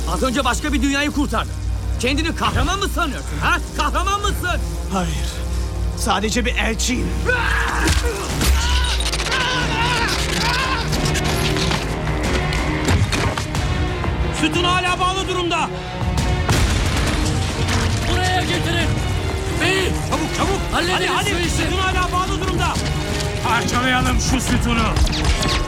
Az önce başka bir dünyayı kurtardın. Kendini kahraman mı sanıyorsun ha? Kahraman mısın? Hayır. Sadece bir elçiyim. Sütun hala bağlı durumda. Buraya getirin. Bey, Çabuk çabuk. hallederiz Hadi şu işi. Sütun hala bağlı durumda. Parçalayalım şu sütunu.